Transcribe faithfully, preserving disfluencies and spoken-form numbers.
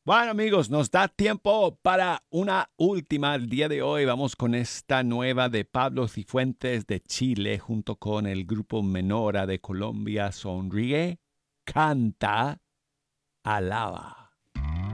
Bueno, amigos, nos da tiempo para una última el día de hoy. Vamos con esta nueva de Pablo Cifuentes de Chile junto con el grupo Menora de Colombia. Sonríe, canta, alaba.